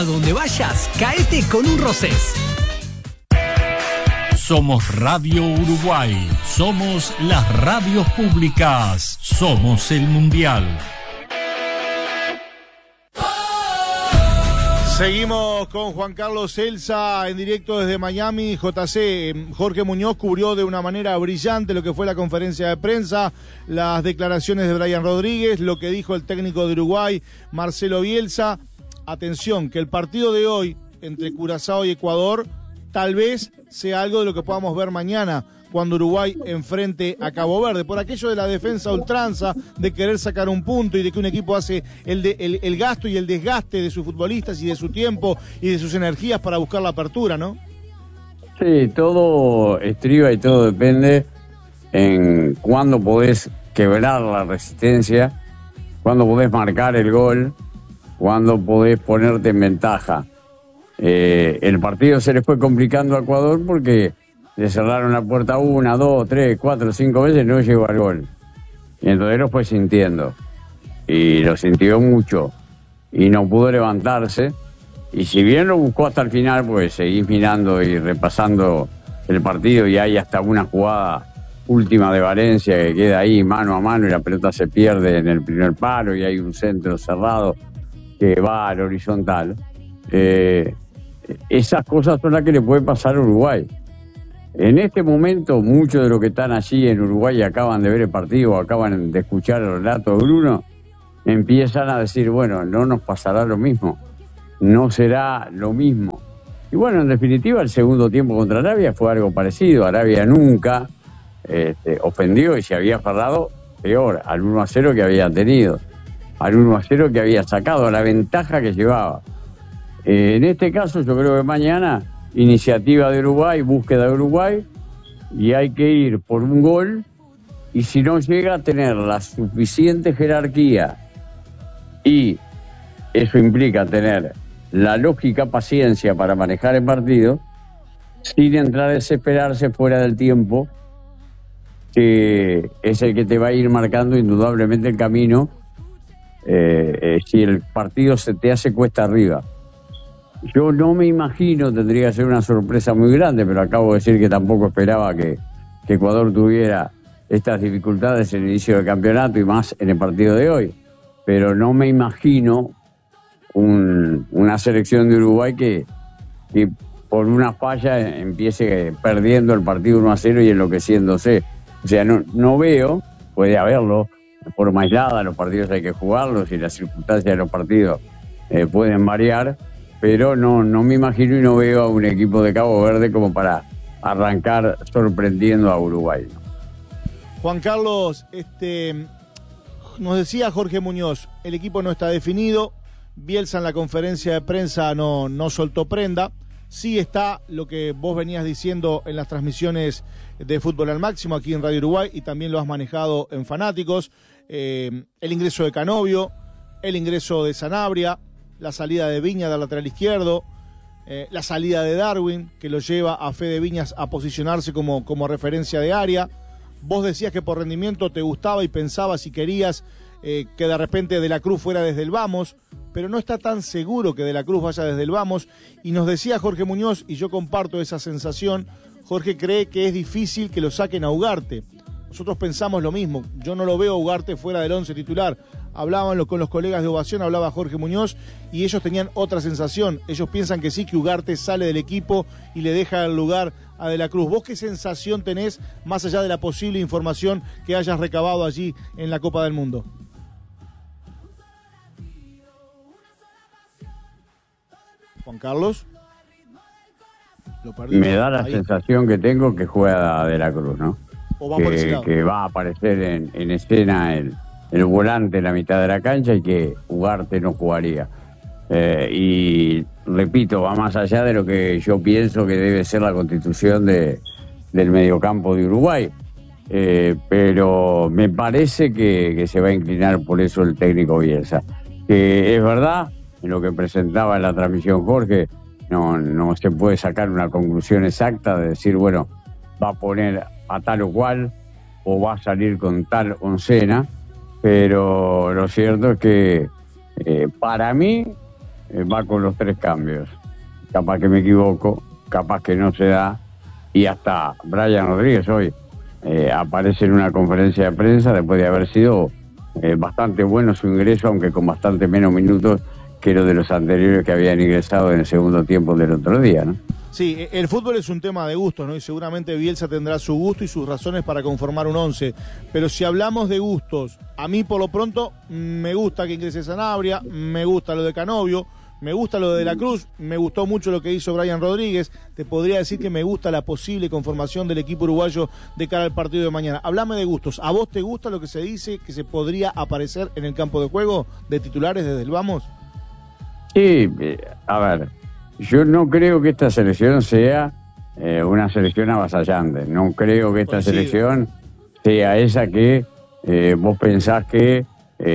A donde vayas, caete con un Rosés. Somos Radio Uruguay, somos las radios públicas, somos el Mundial. Seguimos con Juan Carlos Elsa en directo desde Miami. JC, Jorge Muñoz cubrió de una manera brillante lo que fue la conferencia de prensa, las declaraciones de Brian Rodríguez, lo que dijo el técnico de Uruguay, Marcelo Bielsa. Atención, que el partido de hoy entre Curazao y Ecuador tal vez sea algo de lo que podamos ver mañana cuando Uruguay enfrente a Cabo Verde, por aquello de la defensa a ultranza, de querer sacar un punto y de que un equipo hace el gasto y el desgaste de sus futbolistas y de su tiempo y de sus energías para buscar la apertura, ¿no? Sí, todo estriba y todo depende en cuándo podés quebrar la resistencia, cuándo podés marcar el gol, cuándo podés ponerte en ventaja. El partido se le fue complicando a Ecuador porque le cerraron la puerta 1, 2, 3, 4, 5 veces, no llegó al gol. Y entonces lo fue sintiendo. Y lo sintió mucho. Y no pudo levantarse. Y si bien lo buscó hasta el final, pues seguís mirando y repasando el partido y hay hasta una jugada última de Valencia que queda ahí mano a mano y la pelota se pierde en el primer palo y hay un centro cerrado que va al horizontal. Esas cosas son las que le puede pasar a Uruguay. En este momento, muchos de los que están allí en Uruguay y acaban de ver el partido, acaban de escuchar el relato de Bruno, empiezan a decir, bueno, no nos pasará lo mismo, no será lo mismo. Y bueno, en definitiva, el segundo tiempo contra Arabia fue algo parecido. Arabia nunca ofendió y se había aferrado, peor, al 1-0 que había tenido, al 1-0 que había sacado, a la ventaja que llevaba. En este caso, yo creo que mañana, iniciativa de Uruguay, búsqueda de Uruguay, y hay que ir por un gol, y si no llega a tener la suficiente jerarquía, y eso implica tener la lógica paciencia para manejar el partido, sin entrar a desesperarse fuera del tiempo, que es el que te va a ir marcando indudablemente el camino, si el partido se te hace cuesta arriba. Yo no me imagino, tendría que ser una sorpresa muy grande, pero acabo de decir que tampoco esperaba que Ecuador tuviera estas dificultades en el inicio del campeonato y más en el partido de hoy. Pero no me imagino una selección de Uruguay que por una falla empiece perdiendo el partido 1-0 y enloqueciéndose. O sea, no veo, puede haberlo, de forma aislada, los partidos hay que jugarlos y las circunstancias de los partidos pueden variar, pero no me imagino y no veo a un equipo de Cabo Verde como para arrancar sorprendiendo a Uruguay. Juan Carlos, nos decía Jorge Muñoz, el equipo no está definido, Bielsa en la conferencia de prensa no soltó prenda, sí está lo que vos venías diciendo en las transmisiones de Fútbol al Máximo aquí en Radio Uruguay y también lo has manejado en Fanáticos, el ingreso de Canovio, el ingreso de Sanabria, la salida de Viñas del lateral izquierdo, la salida de Darwin, que lo lleva a Fede Viñas a posicionarse como referencia de área. Vos decías que por rendimiento te gustaba y pensabas y querías que de repente De la Cruz fuera desde el vamos, pero no está tan seguro que De la Cruz vaya desde el vamos. Y nos decía Jorge Muñoz, y yo comparto esa sensación, Jorge cree que es difícil que lo saquen a Ugarte. Nosotros pensamos lo mismo, yo no lo veo a Ugarte fuera del 11 titular. Hablaban con los colegas de Ovación, hablaba Jorge Muñoz, y ellos tenían otra sensación. Ellos piensan que sí, que Ugarte sale del equipo y le deja el lugar a De la Cruz. ¿Vos qué sensación tenés, más allá de la posible información que hayas recabado allí en la Copa del Mundo? Juan Carlos. Me da la sensación que tengo que juega De la Cruz, ¿no? O va por ese lado. Que va a aparecer en escena el volante en la mitad de la cancha y que Ugarte no jugaría. Y repito, va más allá de lo que yo pienso que debe ser la constitución del mediocampo de Uruguay. Pero me parece que se va a inclinar por eso el técnico Bielsa. Que es verdad, en lo que presentaba en la transmisión Jorge, no se puede sacar una conclusión exacta de decir, bueno, va a poner a tal o cual o va a salir con tal oncena, pero lo cierto es que para mí va con los 3 cambios. Capaz que me equivoco, capaz que no se da, y hasta Brian Rodríguez hoy aparece en una conferencia de prensa después de haber sido bastante bueno su ingreso, aunque con bastante menos minutos que los de los anteriores que habían ingresado en el segundo tiempo del otro día, ¿no? Sí, el fútbol es un tema de gustos, ¿no? Y seguramente Bielsa tendrá su gusto y sus razones para conformar un 11. Pero si hablamos de gustos, a mí por lo pronto me gusta que ingrese Sanabria, me gusta lo de Canovio, me gusta lo de la Cruz, me gustó mucho lo que hizo Brian Rodríguez. Te podría decir que me gusta la posible conformación del equipo uruguayo de cara al partido de mañana. Hablame de gustos. ¿A vos te gusta lo que se dice que se podría aparecer en el campo de juego de titulares desde el vamos? Sí, a ver, yo no creo que esta selección sea una selección avasallante. No creo que esta selección sea esa que vos pensás que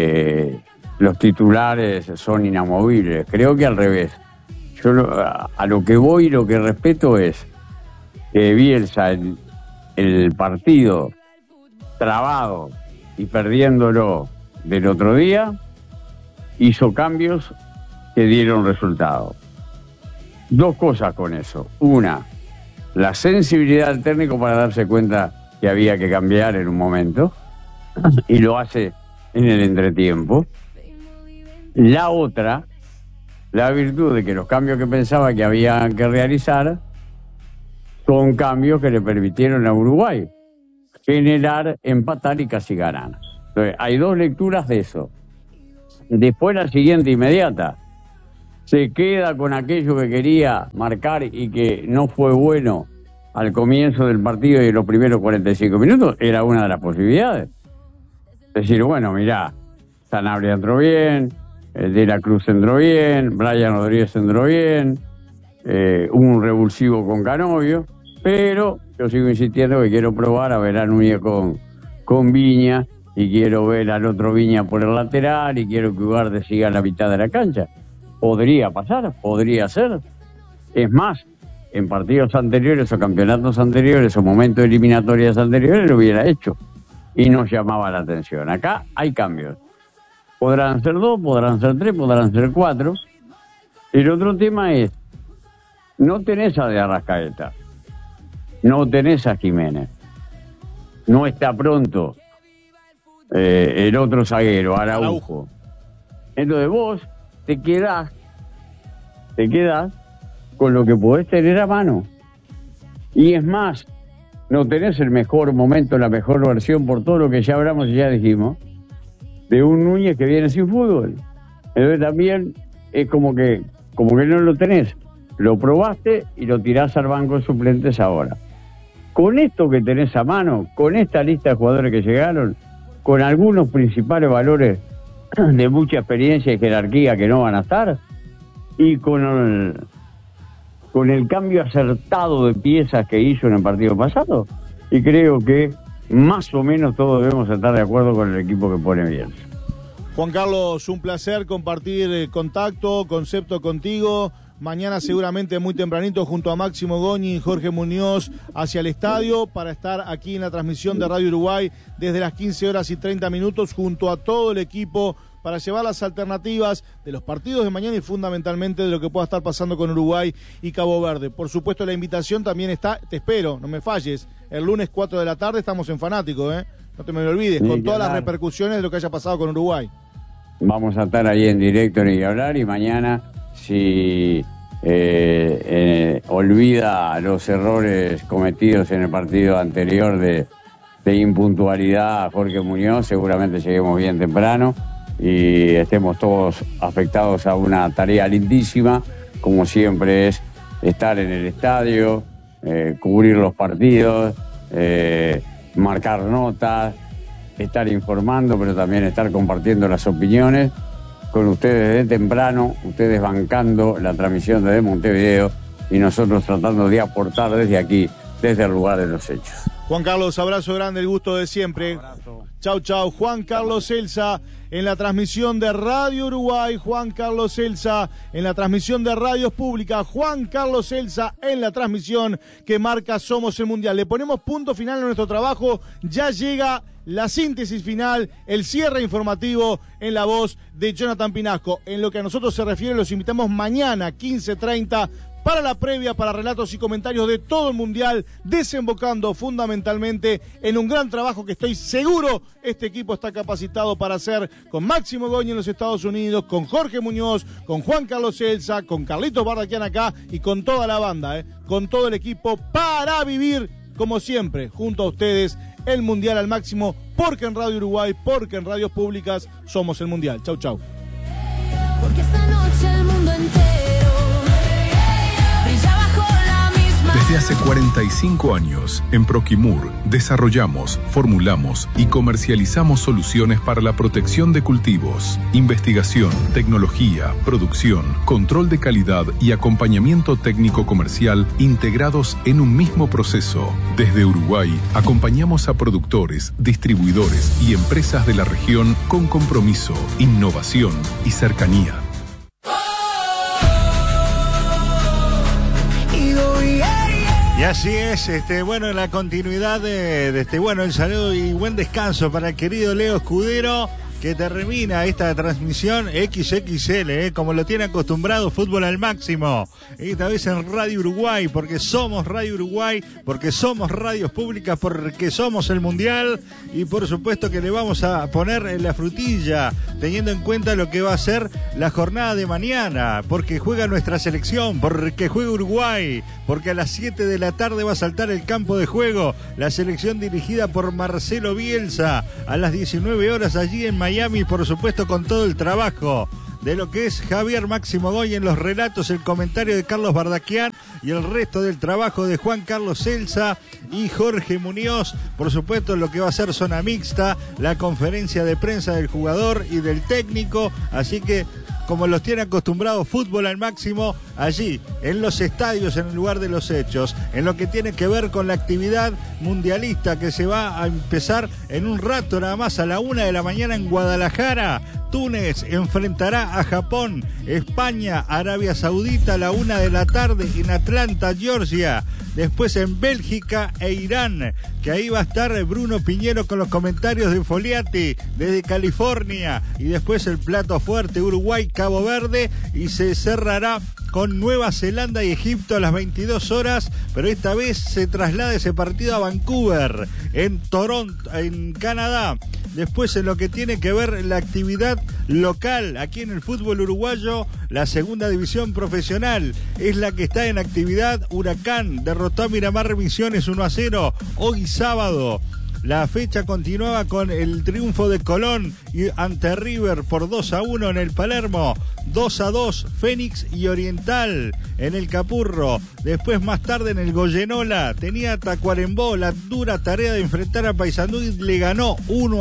los titulares son inamovibles. Creo que al revés. Yo a lo que voy y lo que respeto es que Bielsa, el partido trabado y perdiéndolo del otro día, hizo cambios que dieron resultado. 2 cosas con eso. Una, la sensibilidad del técnico para darse cuenta que había que cambiar en un momento, y lo hace en el entretiempo. La otra, la virtud de que los cambios que pensaba que había que realizar son cambios que le permitieron a Uruguay generar, empatar y casi ganar. Entonces, hay 2 lecturas de eso. Después la siguiente inmediata. Se queda con aquello que quería marcar y que no fue bueno al comienzo del partido y en los primeros 45 minutos, era una de las posibilidades. Decir, bueno, mirá, Sanabria entró bien, De la Cruz entró bien, Brian Rodríguez entró bien, hubo un revulsivo con Canovio, pero yo sigo insistiendo que quiero probar a ver a Núñez con Viña, y quiero ver al otro Viña por el lateral, y quiero que Ugarte siga a la mitad de la cancha. Podría pasar, podría ser. Es más, en partidos anteriores o campeonatos anteriores o momentos eliminatorias anteriores lo hubiera hecho y nos llamaba la atención. Acá hay cambios. Podrán ser 2, podrán ser 3, podrán ser 4. El otro tema es, no tenés a De Arrascaeta, no tenés a Jiménez, no está pronto el otro zaguero, Araujo. Entonces vos te quedás con lo que podés tener a mano. Y es más, no tenés el mejor momento, la mejor versión, por todo lo que ya hablamos y ya dijimos, de un Núñez que viene sin fútbol. Entonces también es como que no lo tenés. Lo probaste y lo tirás al banco de suplentes ahora. Con esto que tenés a mano, con esta lista de jugadores que llegaron, con algunos principales valores de mucha experiencia y jerarquía que no van a estar, y con el cambio acertado de piezas que hizo en el partido pasado, y creo que más o menos todos debemos estar de acuerdo con el equipo que pone bien. Juan Carlos, un placer compartir contacto, concepto contigo. Mañana seguramente muy tempranito junto a Máximo Goñi y Jorge Muñoz hacia el estadio para estar aquí en la transmisión de Radio Uruguay desde las 15:30 junto a todo el equipo para llevar las alternativas de los partidos de mañana y fundamentalmente de lo que pueda estar pasando con Uruguay y Cabo Verde. Por supuesto la invitación también está, te espero, no me falles, el lunes 4 de la tarde estamos en Fanático, no te me lo olvides, con todas las repercusiones de lo que haya pasado con Uruguay. Vamos a estar ahí en directo ni hablar, y mañana, si olvida los errores cometidos en el partido anterior de impuntualidad a Jorge Muñoz, seguramente lleguemos bien temprano y estemos todos afectados a una tarea lindísima, como siempre es estar en el estadio, cubrir los partidos, marcar notas, estar informando, pero también estar compartiendo las opiniones con ustedes desde temprano, ustedes bancando la transmisión desde Montevideo y nosotros tratando de aportar desde aquí, desde el lugar de los hechos. Juan Carlos, abrazo grande, el gusto de siempre. Abrazo. Chau, chau. Juan Carlos Celsa en la transmisión de Radio Uruguay, Juan Carlos Celsa en la transmisión de Radios Públicas, Juan Carlos Celsa en la transmisión que marca Somos el Mundial. Le ponemos punto final a nuestro trabajo, ya llega la síntesis final, el cierre informativo en la voz de Jonathan Pinasco. En lo que a nosotros se refiere, los invitamos mañana 15:30 para la previa, para relatos y comentarios de todo el Mundial, desembocando fundamentalmente en un gran trabajo que estoy seguro este equipo está capacitado para hacer, con Máximo Goñi en los Estados Unidos, con Jorge Muñoz, con Juan Carlos Celsa, con Carlitos Bardaquian acá y con toda la banda, con todo el equipo, para vivir, como siempre, junto a ustedes, el Mundial al máximo, porque en Radio Uruguay, porque en Radios Públicas somos el Mundial. Chau, chau. Porque esta noche el mundo entero brilla bajo la misma. Desde hace 45 años, en Proquimur desarrollamos, formulamos y comercializamos soluciones para la protección de cultivos, investigación, tecnología, producción, control de calidad y acompañamiento técnico comercial integrados en un mismo proceso. Desde Uruguay, acompañamos a productores, distribuidores y empresas de la región con compromiso, innovación y cercanía. Y así es, bueno, la continuidad de el saludo y buen descanso para el querido Leo Escudero, que termina esta transmisión XXL, como lo tiene acostumbrado Fútbol al Máximo. Esta vez en Radio Uruguay, porque somos Radio Uruguay, porque somos Radios Públicas, porque somos el Mundial, y por supuesto que le vamos a poner en la frutilla, teniendo en cuenta lo que va a ser la jornada de mañana, porque juega nuestra selección, porque juega Uruguay, porque a las 7 de la tarde va a saltar el campo de juego la selección dirigida por Marcelo Bielsa, a las 19 horas allí en Miami, por supuesto con todo el trabajo de lo que es Javier Máximo Goy en los relatos, el comentario de Carlos Bardaquian y el resto del trabajo de Juan Carlos Celsa y Jorge Muñoz, por supuesto lo que va a ser zona mixta, la conferencia de prensa del jugador y del técnico, así que como los tiene acostumbrados Fútbol al Máximo, allí, en los estadios, en el lugar de los hechos, en lo que tiene que ver con la actividad mundialista que se va a empezar en un rato nada más, a la 1 de la mañana en Guadalajara. Túnez enfrentará a Japón, España, Arabia Saudita a la 1 de la tarde en Atlanta, Georgia. Después en Bélgica e Irán, que ahí va a estar Bruno Piñero con los comentarios de Foliati desde California. Y después el plato fuerte, Uruguay, Cabo Verde, y se cerrará con Nueva Zelanda y Egipto a las 22 horas, pero esta vez se traslada ese partido a Vancouver, en Toronto, en Canadá. Después, en lo que tiene que ver la actividad local, aquí en el fútbol uruguayo, la segunda división profesional es la que está en actividad. Huracán derrotó a Miramar Misiones 1-0 hoy sábado. La fecha continuaba con el triunfo de Colón y ante River por 2-1 en el Palermo, 2-2 Fénix y Oriental en el Capurro. Después, más tarde, en el Goyenola tenía Tacuarembó la dura tarea de enfrentar a Paysandú y le ganó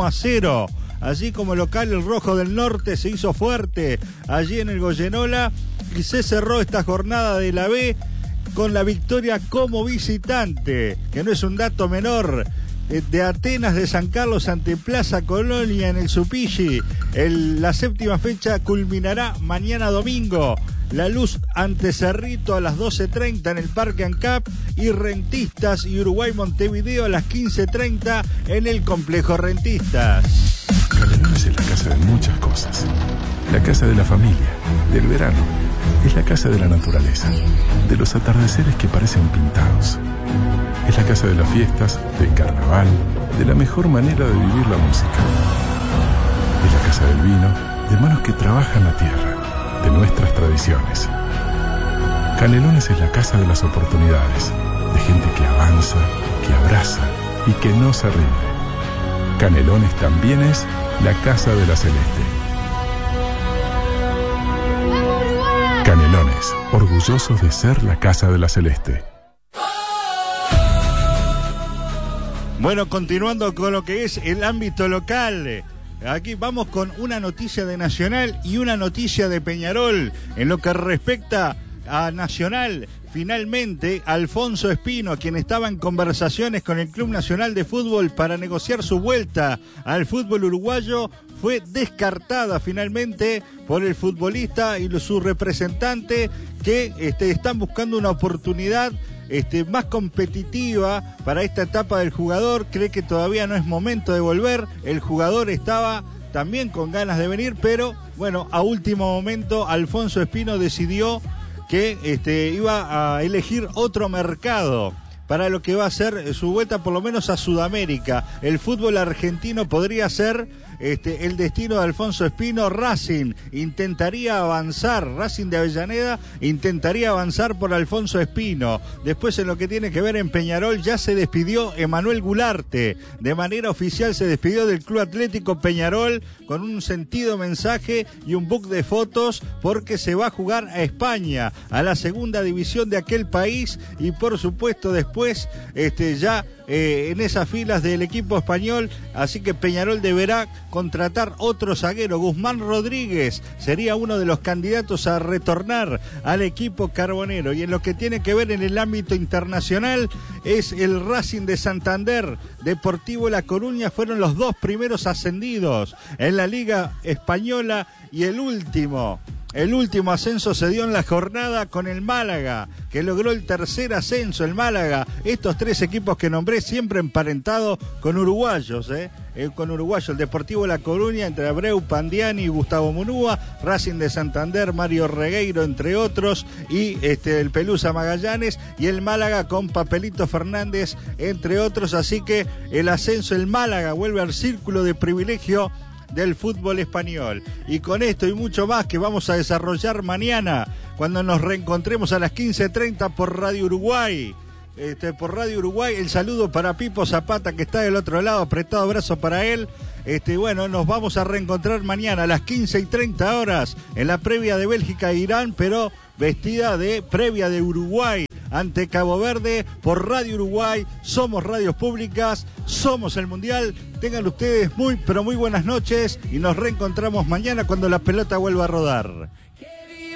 1-0. Así como local, el Rojo del Norte se hizo fuerte allí en el Goyenola y se cerró esta jornada de la B con la victoria como visitante, que no es un dato menor, de Atenas de San Carlos ante Plaza Colonia en el Supilli. La séptima fecha culminará mañana domingo. La Luz ante Cerrito a las 12:30 en el Parque ANCAP, y Rentistas y Uruguay Montevideo a las 15:30 en el Complejo Rentistas. Canelones es la casa de muchas cosas. La casa de la familia, del verano. Es la casa de la naturaleza, de los atardeceres que parecen pintados. Es la casa de las fiestas, del carnaval, de la mejor manera de vivir la música. Es la casa del vino, de manos que trabajan la tierra, de nuestras tradiciones. Canelones es la casa de las oportunidades, de gente que avanza, que abraza y que no se rinde. Canelones también es la casa de la Celeste. Canelones, orgullosos de ser la casa de la Celeste. Bueno, continuando con lo que es el ámbito local, aquí vamos con una noticia de Nacional y una noticia de Peñarol. En lo que respecta a Nacional, finalmente Alfonso Espino, quien estaba en conversaciones con el Club Nacional de Fútbol para negociar su vuelta al fútbol uruguayo, fue descartada finalmente por el futbolista y su representante, que están buscando una oportunidad más competitiva para esta etapa del jugador. Cree que todavía no es momento de volver. El jugador estaba también con ganas de venir, pero bueno, a último momento Alfonso Espino decidió que iba a elegir otro mercado para lo que va a ser su vuelta, por lo menos a Sudamérica. El fútbol argentino podría ser el destino de Alfonso Espino. Racing intentaría avanzar, Racing de Avellaneda intentaría avanzar por Alfonso Espino. Después, en lo que tiene que ver en Peñarol, ya se despidió Emanuel Gularte. De manera oficial se despidió del Club Atlético Peñarol con un sentido mensaje y un book de fotos, porque se va a jugar a España, a la segunda división de aquel país, y por supuesto después ya en esas filas del equipo español. Así que Peñarol deberá contratar otro zaguero. Guzmán Rodríguez sería uno de los candidatos a retornar al equipo carbonero. Y en lo que tiene que ver en el ámbito internacional, es el Racing de Santander, Deportivo La Coruña, fueron los dos primeros ascendidos en la Liga Española, y el último ascenso se dio en la jornada con el Málaga, que logró el tercer ascenso. El Málaga, estos tres equipos que nombré, siempre emparentados con uruguayos, el Deportivo La Coruña, entre Abreu, Pandiani y Gustavo Munúa, Racing de Santander, Mario Regueiro, entre otros, y el Pelusa Magallanes, y el Málaga con Papelito Fernández, entre otros. Así que el ascenso, el Málaga vuelve al círculo de privilegio del fútbol español. Y con esto y mucho más que vamos a desarrollar mañana, cuando nos reencontremos a las 15:30 por Radio Uruguay. El saludo para Pipo Zapata, que está del otro lado, apretado abrazo para él. Nos vamos a reencontrar mañana a las 15:30 horas en la previa de Bélgica e Irán, pero vestida de previa de Uruguay ante Cabo Verde por Radio Uruguay. Somos radios públicas, somos el Mundial. Tengan ustedes muy, pero muy buenas noches, y nos reencontramos mañana cuando la pelota vuelva a rodar.